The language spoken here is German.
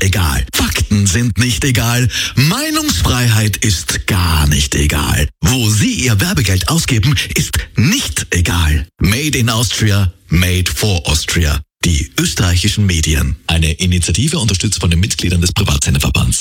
nicht egal. Fakten sind nicht egal. Meinungsfreiheit ist gar nicht egal. Wo Sie Ihr Werbegeld ausgeben, ist nicht egal. Made in Austria, made for Austria. Die österreichischen Medien. Eine Initiative unterstützt von den Mitgliedern des Privatsenderverbands.